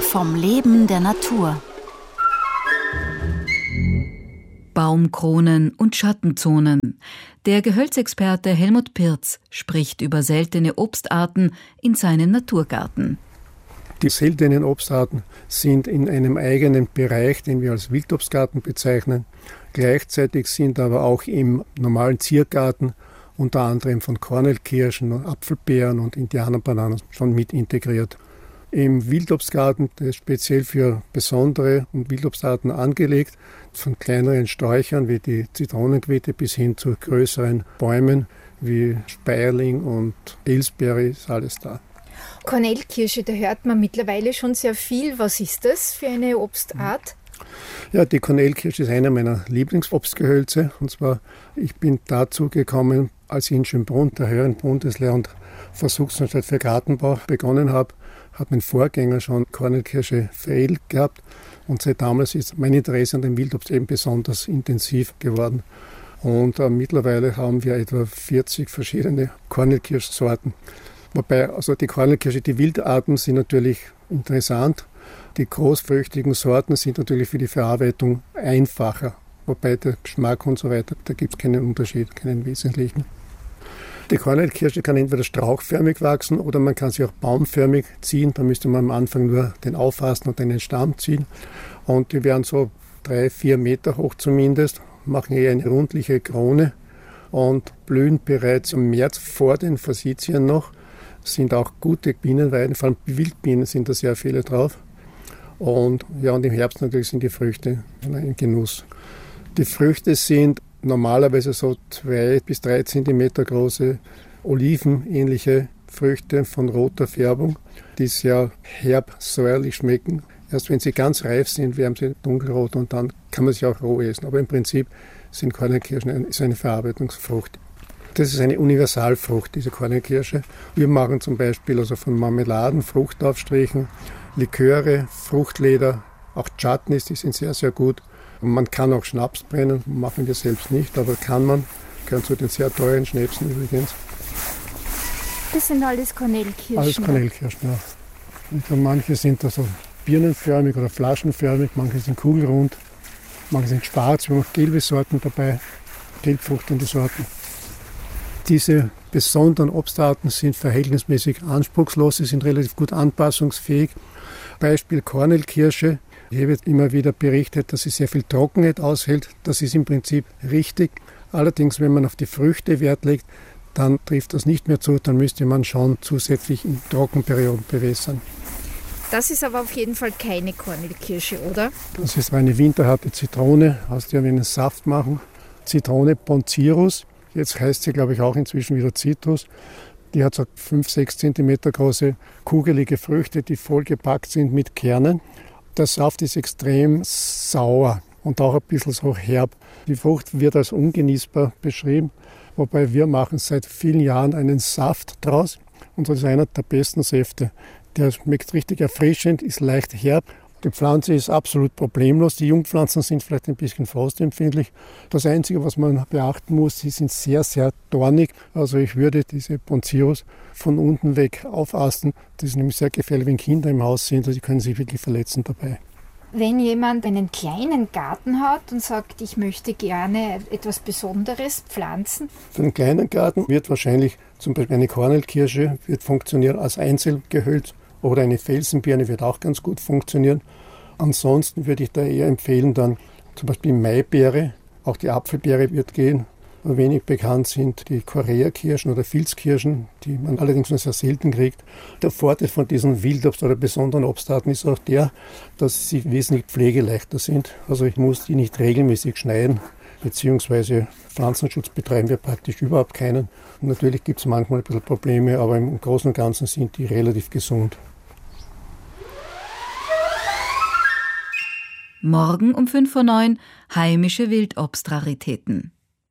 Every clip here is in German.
vom Leben der Natur. Baumkronen und Schattenzonen. Der Gehölzexperte Helmut Pirz spricht über seltene Obstarten in seinem Naturgarten. Die seltenen Obstarten sind in einem eigenen Bereich, den wir als Wildobstgarten bezeichnen. Gleichzeitig sind aber auch im normalen Ziergarten unter anderem von Kornelkirschen und Apfelbeeren und Indianerbananen schon mit integriert. Im Wildobstgarten, der ist speziell für besondere und Wildobstarten angelegt, von kleineren Sträuchern wie die Zitronenquitte bis hin zu größeren Bäumen wie Speierling und Elsbeere ist alles da. Kornelkirsche, da hört man mittlerweile schon sehr viel. Was ist das für eine Obstart? Ja, die Kornelkirsche ist einer meiner Lieblingsobstgehölze. Und zwar, ich bin dazu gekommen, als ich in Schönbrunn, der höheren Bundeslehre und Versuchsanstalt für Gartenbau begonnen habe, hat mein Vorgänger schon Kornelkirsche veredelt gehabt. Und seit damals ist mein Interesse an dem Wildobst eben besonders intensiv geworden. Und mittlerweile haben wir etwa 40 verschiedene Kornelkirschsorten. Wobei, also die Kornelkirsche, die Wildarten sind natürlich interessant. Die großfrüchtigen Sorten sind natürlich für die Verarbeitung einfacher. Wobei der Geschmack und so weiter, da gibt es keinen Unterschied, keinen wesentlichen. Die Kornelkirsche kann entweder strauchförmig wachsen oder man kann sie auch baumförmig ziehen. Da müsste man am Anfang nur den Auffassen und den Stamm ziehen. Und die werden so 3-4 Meter hoch zumindest, machen eher eine rundliche Krone und blühen bereits im März vor den Forsythien noch. Sind auch gute Bienenweiden, vor allem Wildbienen sind da sehr viele drauf. Und im Herbst natürlich sind die Früchte ein Genuss. Die Früchte sind normalerweise so 2 bis 3 Zentimeter große, olivenähnliche Früchte von roter Färbung, die sehr herb, säuerlich schmecken. Erst wenn sie ganz reif sind, werden sie dunkelrot und dann kann man sie auch roh essen. Aber im Prinzip sind Kornelkirschen eine Verarbeitungsfrucht. Das ist eine Universalfrucht, diese Kornelkirsche. Wir machen zum Beispiel also von Marmeladen, Fruchtaufstrichen, Liköre, Fruchtleder, auch Chutneys, die sind sehr, sehr gut. Und man kann auch Schnaps brennen, machen wir selbst nicht, aber kann man. Gehören zu den sehr teuren Schnäpsen übrigens. Das sind alles Kornelkirschen? Alles Kornelkirschen, ja. Und manche sind also birnenförmig oder flaschenförmig, manche sind kugelrund, manche sind schwarz, wir haben auch gelbe Sorten dabei, gelbfruchtende Sorten. Diese besonderen Obstarten sind verhältnismäßig anspruchslos, sie sind relativ gut anpassungsfähig. Beispiel Kornelkirsche. Hier wird immer wieder berichtet, dass sie sehr viel Trockenheit aushält. Das ist im Prinzip richtig. Allerdings, wenn man auf die Früchte Wert legt, dann trifft das nicht mehr zu. Dann müsste man schon zusätzlich in Trockenperioden bewässern. Das ist aber auf jeden Fall keine Kornelkirsche, oder? Das ist eine winterharte Zitrone, aus der wir einen Saft machen. Zitrone Poncirus. Jetzt heißt sie, glaube ich, auch inzwischen wieder Zitrus. Die hat so 5-6 Zentimeter große, kugelige Früchte, die vollgepackt sind mit Kernen. Der Saft ist extrem sauer und auch ein bisschen so herb. Die Frucht wird als ungenießbar beschrieben, wobei wir machen seit vielen Jahren einen Saft draus. Und das ist einer der besten Säfte. Der schmeckt richtig erfrischend, ist leicht herb. Die Pflanze ist absolut problemlos. Die Jungpflanzen sind vielleicht ein bisschen frostempfindlich. Das Einzige, was man beachten muss, sie sind sehr, sehr dornig. Also ich würde diese Poncirus von unten weg aufasten. Das ist nämlich sehr gefährlich, wenn Kinder im Haus sind. Die können sich wirklich verletzen dabei. Wenn jemand einen kleinen Garten hat und sagt, ich möchte gerne etwas Besonderes pflanzen? Für einen kleinen Garten wird wahrscheinlich zum Beispiel eine Kornelkirsche wird funktionieren als Einzelgehölz. Oder eine Felsenbirne wird auch ganz gut funktionieren. Ansonsten würde ich da eher empfehlen, dann zum Beispiel Maibeere, auch die Apfelbeere wird gehen. Wenig bekannt sind die Koreakirschen oder Filzkirschen, die man allerdings nur sehr selten kriegt. Der Vorteil von diesen Wildobst- oder besonderen Obstarten ist auch der, dass sie wesentlich pflegeleichter sind. Also ich muss die nicht regelmäßig schneiden, beziehungsweise Pflanzenschutz betreiben wir praktisch überhaupt keinen. Und natürlich gibt es manchmal ein bisschen Probleme, aber im Großen und Ganzen sind die relativ gesund. Morgen um 8:05 Uhr heimische Wildobstraritäten.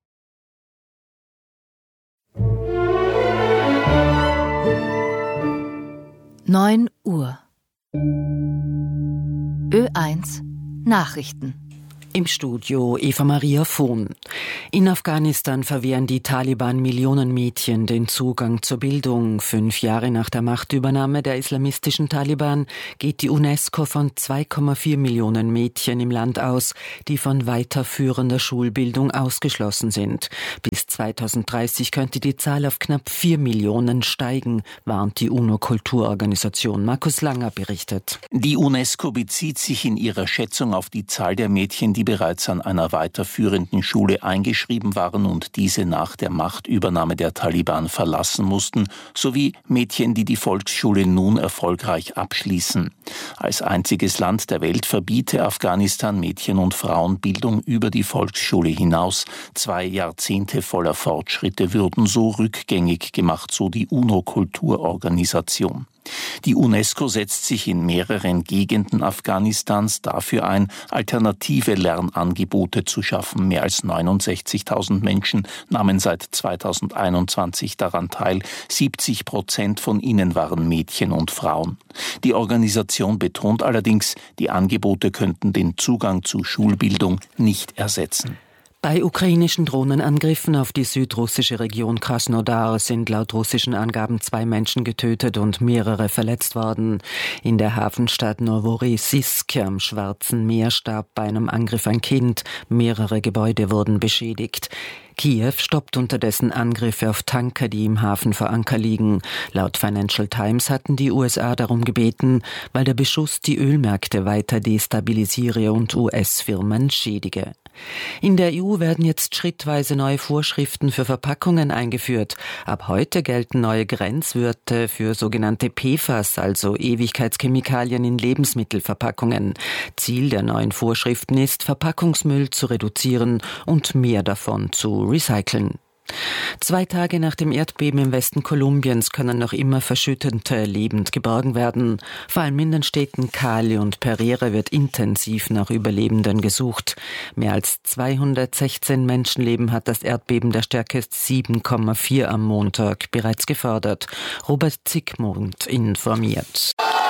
Neun Uhr. Ö1 Nachrichten. Im Studio Eva-Maria Vohn. In Afghanistan verwehren die Taliban Millionen Mädchen den Zugang zur Bildung. 5 Jahre nach der Machtübernahme der islamistischen Taliban geht die UNESCO von 2,4 Millionen Mädchen im Land aus, die von weiterführender Schulbildung ausgeschlossen sind. Bis 2030 könnte die Zahl auf knapp 4 Millionen steigen, warnt die UNO-Kulturorganisation. Markus Langer berichtet. Die UNESCO bezieht sich in ihrer Schätzung auf die Zahl der Mädchen, die bereits an einer weiterführenden Schule eingeschrieben waren und diese nach der Machtübernahme der Taliban verlassen mussten, sowie Mädchen, die die Volksschule nun erfolgreich abschließen. Als einziges Land der Welt verbiete Afghanistan Mädchen- und Frauenbildung über die Volksschule hinaus. 2 Jahrzehnte voller Fortschritte würden so rückgängig gemacht, so die UNO-Kulturorganisation. Die UNESCO setzt sich in mehreren Gegenden Afghanistans dafür ein, alternative Lernangebote zu schaffen. Mehr als 69.000 Menschen nahmen seit 2021 daran teil. 70% von ihnen waren Mädchen und Frauen. Die Organisation betont allerdings, die Angebote könnten den Zugang zu Schulbildung nicht ersetzen. Bei ukrainischen Drohnenangriffen auf die südrussische Region Krasnodar sind laut russischen Angaben 2 Menschen getötet und mehrere verletzt worden. In der Hafenstadt Novorossiysk am Schwarzen Meer starb bei einem Angriff ein Kind. Mehrere Gebäude wurden beschädigt. Kiew stoppt unterdessen Angriffe auf Tanker, die im Hafen vor Anker liegen. Laut Financial Times hatten die USA darum gebeten, weil der Beschuss die Ölmärkte weiter destabilisiere und US-Firmen schädige. In der EU werden jetzt schrittweise neue Vorschriften für Verpackungen eingeführt. Ab heute gelten neue Grenzwerte für sogenannte PFAS, also Ewigkeitschemikalien in Lebensmittelverpackungen. Ziel der neuen Vorschriften ist, Verpackungsmüll zu reduzieren und mehr davon zu recyceln. 2 Tage nach dem Erdbeben im Westen Kolumbiens können noch immer Verschüttete lebend geborgen werden. Vor allem in den Städten Cali und Pereira wird intensiv nach Überlebenden gesucht. Mehr als 216 Menschenleben hat das Erdbeben der Stärke 7,4 am Montag bereits gefordert. Robert Zickmund informiert.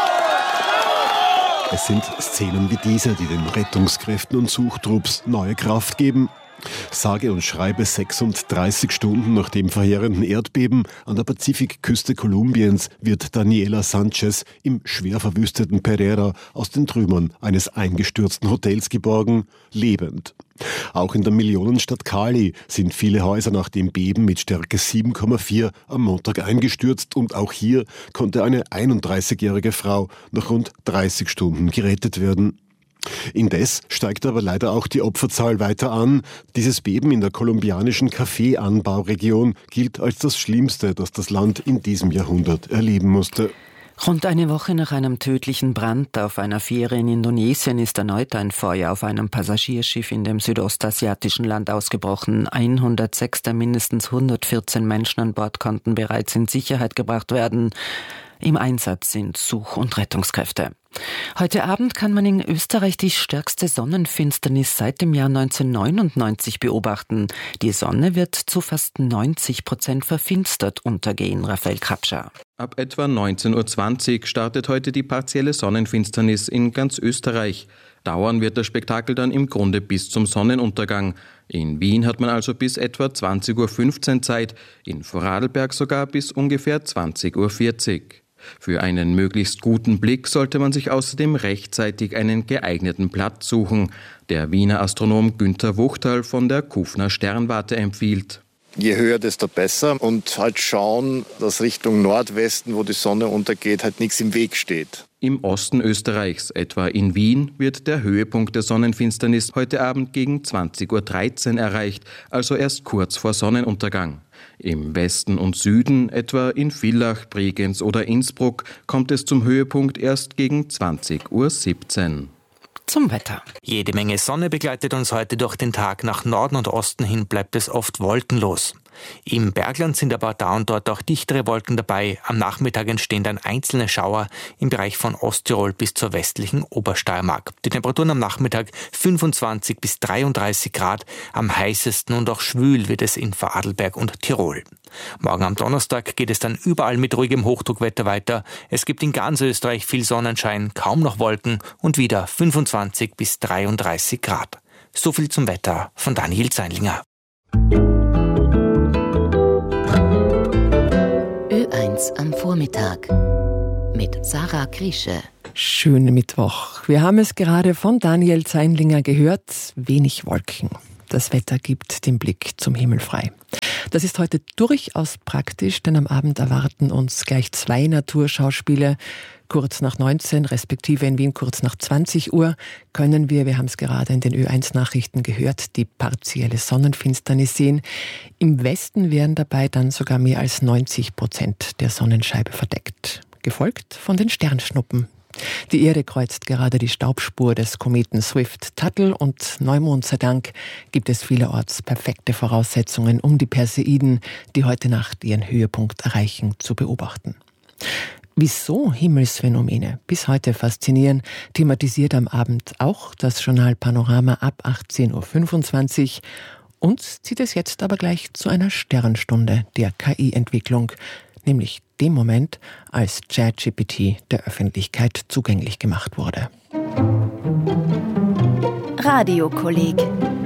Es sind Szenen wie diese, die den Rettungskräften und Suchtrupps neue Kraft geben. Sage und schreibe 36 Stunden nach dem verheerenden Erdbeben an der Pazifikküste Kolumbiens wird Daniela Sanchez im schwer verwüsteten Pereira aus den Trümmern eines eingestürzten Hotels geborgen, lebend. Auch in der Millionenstadt Cali sind viele Häuser nach dem Beben mit Stärke 7,4 am Montag eingestürzt und auch hier konnte eine 31-jährige Frau nach rund 30 Stunden gerettet werden. Indes steigt aber leider auch die Opferzahl weiter an. Dieses Beben in der kolumbianischen Kaffeeanbauregion gilt als das Schlimmste, das das Land in diesem Jahrhundert erleben musste. Rund eine Woche nach einem tödlichen Brand auf einer Fähre in Indonesien ist erneut ein Feuer auf einem Passagierschiff in dem südostasiatischen Land ausgebrochen. 106 der mindestens 114 Menschen an Bord konnten bereits in Sicherheit gebracht werden. Im Einsatz sind Such- und Rettungskräfte. Heute Abend kann man in Österreich die stärkste Sonnenfinsternis seit dem Jahr 1999 beobachten. Die Sonne wird zu fast 90% verfinstert untergehen. Raphael Krapscher. Ab etwa 19.20 Uhr startet heute die partielle Sonnenfinsternis in ganz Österreich. Dauern wird das Spektakel dann im Grunde bis zum Sonnenuntergang. In Wien hat man also bis etwa 20.15 Uhr Zeit, in Vorarlberg sogar bis ungefähr 20.40 Uhr. Für einen möglichst guten Blick sollte man sich außerdem rechtzeitig einen geeigneten Platz suchen. Der Wiener Astronom Günther Wuchtal von der Kufner Sternwarte empfiehlt. Je höher, desto besser und halt schauen, dass Richtung Nordwesten, wo die Sonne untergeht, halt nichts im Weg steht. Im Osten Österreichs, etwa in Wien, wird der Höhepunkt der Sonnenfinsternis heute Abend gegen 20.13 Uhr erreicht, also erst kurz vor Sonnenuntergang. Im Westen und Süden, etwa in Villach, Bregenz oder Innsbruck, kommt es zum Höhepunkt erst gegen 20.17 Uhr. Zum Wetter. Jede Menge Sonne begleitet uns heute durch den Tag. Nach Norden und Osten hin bleibt es oft wolkenlos. Im Bergland sind aber da und dort auch dichtere Wolken dabei. Am Nachmittag entstehen dann einzelne Schauer im Bereich von Osttirol bis zur westlichen Obersteiermark. Die Temperaturen am Nachmittag 25 bis 33 Grad. Am heißesten und auch schwül wird es in Vorarlberg und Tirol. Morgen am Donnerstag geht es dann überall mit ruhigem Hochdruckwetter weiter. Es gibt in ganz Österreich viel Sonnenschein, kaum noch Wolken und wieder 25 bis 33 Grad. So viel zum Wetter von Daniel Zeinlinger. Ö1 am Vormittag mit Sarah Griesche. Schönen Mittwoch. Wir haben es gerade von Daniel Zeinlinger gehört. Wenig Wolken. Das Wetter gibt den Blick zum Himmel frei. Das ist heute durchaus praktisch, denn am Abend erwarten uns gleich 2 Naturschauspiele. Kurz nach 19, respektive in Wien kurz nach 20 Uhr, können wir haben es gerade in den Ö1-Nachrichten gehört, die partielle Sonnenfinsternis sehen. Im Westen wären dabei dann sogar mehr als 90% der Sonnenscheibe verdeckt. Gefolgt von den Sternschnuppen. Die Erde kreuzt gerade die Staubspur des Kometen Swift-Tuttle und Neumond sei Dank gibt es vielerorts perfekte Voraussetzungen, um die Perseiden, die heute Nacht ihren Höhepunkt erreichen, zu beobachten. Wieso Himmelsphänomene bis heute faszinieren, thematisiert am Abend auch das Journal Panorama ab 18.25 Uhr. Uns zieht es jetzt aber gleich zu einer Sternstunde der KI-Entwicklung, nämlich dem Moment, als ChatGPT der Öffentlichkeit zugänglich gemacht wurde. Radiokolleg.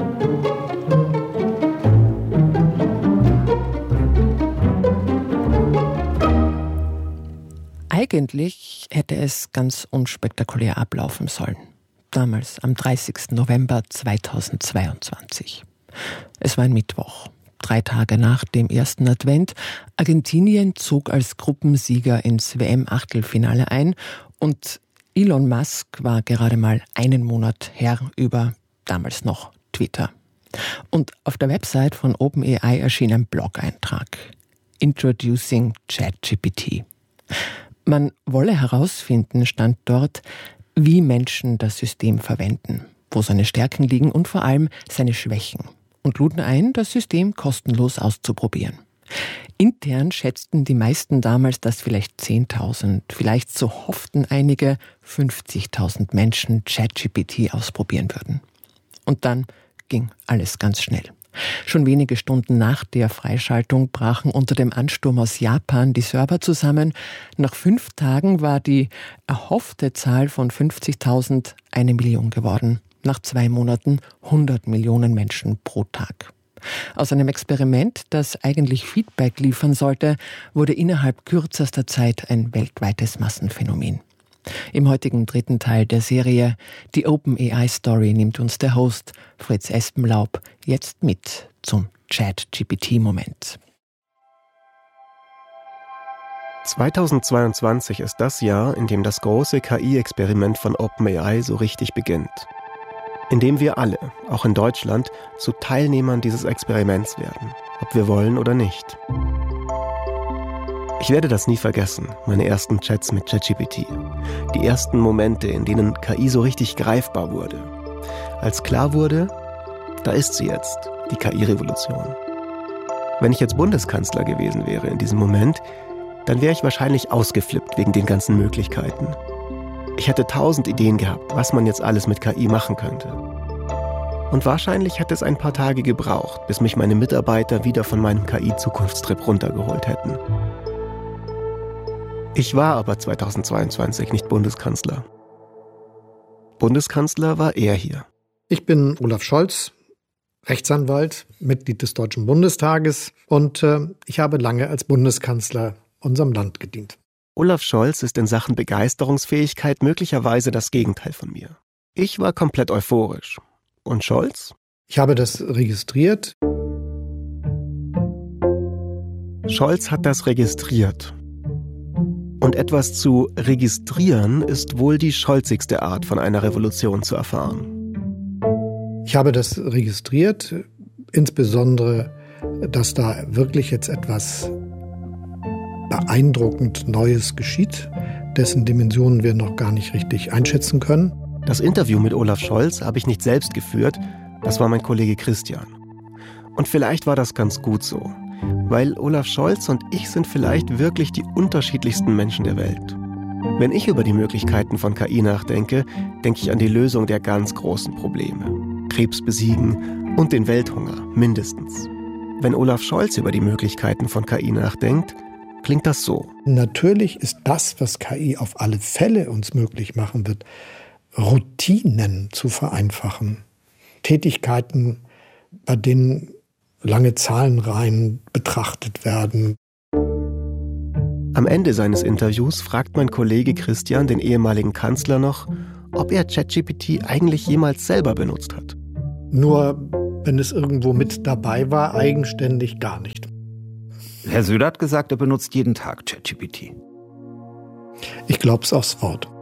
Eigentlich hätte es ganz unspektakulär ablaufen sollen. Damals am 30. November 2022. Es war ein Mittwoch, 3 Tage nach dem ersten Advent. Argentinien zog als Gruppensieger ins WM-Achtelfinale ein und Elon Musk war gerade mal einen Monat Herr über damals noch Twitter. Und auf der Website von OpenAI erschien ein Blog-Eintrag. Introducing ChatGPT. Man wolle herausfinden, stand dort, wie Menschen das System verwenden, wo seine Stärken liegen und vor allem seine Schwächen. Und luden ein, das System kostenlos auszuprobieren. Intern schätzten die meisten damals, dass vielleicht 10.000, vielleicht so hofften einige 50.000 Menschen ChatGPT ausprobieren würden. Und dann ging alles ganz schnell. Schon wenige Stunden nach der Freischaltung brachen unter dem Ansturm aus Japan die Server zusammen. Nach 5 Tagen war die erhoffte Zahl von 50.000 1 Million geworden. Nach 2 Monaten 100 Millionen Menschen pro Tag. Aus einem Experiment, das eigentlich Feedback liefern sollte, wurde innerhalb kürzester Zeit ein weltweites Massenphänomen. Im heutigen 3. Teil der Serie Die OpenAI-Story nimmt uns der Host Fritz Espenlaub jetzt mit zum ChatGPT-Moment. 2022 ist das Jahr, in dem das große KI-Experiment von OpenAI so richtig beginnt. In dem wir alle, auch in Deutschland, zu Teilnehmern dieses Experiments werden, ob wir wollen oder nicht. Ich werde das nie vergessen, meine ersten Chats mit ChatGPT. Die ersten Momente, in denen KI so richtig greifbar wurde. Als klar wurde, da ist sie jetzt, die KI-Revolution. Wenn ich jetzt Bundeskanzler gewesen wäre in diesem Moment, dann wäre ich wahrscheinlich ausgeflippt wegen den ganzen Möglichkeiten. Ich hätte 1000 Ideen gehabt, was man jetzt alles mit KI machen könnte. Und wahrscheinlich hätte es ein paar Tage gebraucht, bis mich meine Mitarbeiter wieder von meinem KI-Zukunftstrip runtergeholt hätten. Ich war aber 2022 nicht Bundeskanzler. Bundeskanzler war er hier. Ich bin Olaf Scholz, Rechtsanwalt, Mitglied des Deutschen Bundestages und ich habe lange als Bundeskanzler unserem Land gedient. Olaf Scholz ist in Sachen Begeisterungsfähigkeit möglicherweise das Gegenteil von mir. Ich war komplett euphorisch. Und Scholz? Ich habe das registriert. Scholz hat das registriert. Und etwas zu registrieren ist wohl die scholzigste Art, von einer Revolution zu erfahren. Ich habe das registriert, insbesondere, dass da wirklich jetzt etwas beeindruckend Neues geschieht, dessen Dimensionen wir noch gar nicht richtig einschätzen können. Das Interview mit Olaf Scholz habe ich nicht selbst geführt, das war mein Kollege Christian. Und vielleicht war das ganz gut so, weil Olaf Scholz und ich sind vielleicht wirklich die unterschiedlichsten Menschen der Welt. Wenn ich über die Möglichkeiten von KI nachdenke, denke ich an die Lösung der ganz großen Probleme. Krebs besiegen und den Welthunger, mindestens. Wenn Olaf Scholz über die Möglichkeiten von KI nachdenkt, klingt das so. Natürlich ist das, was KI auf alle Fälle uns möglich machen wird, Routinen zu vereinfachen. Tätigkeiten, bei denen lange Zahlenreihen betrachtet werden. Am Ende seines Interviews fragt mein Kollege Christian den ehemaligen Kanzler noch, ob er ChatGPT eigentlich jemals selber benutzt hat. Nur wenn es irgendwo mit dabei war, eigenständig gar nicht. Herr Söder hat gesagt, er benutzt jeden Tag ChatGPT. Ich glaub's aufs Wort.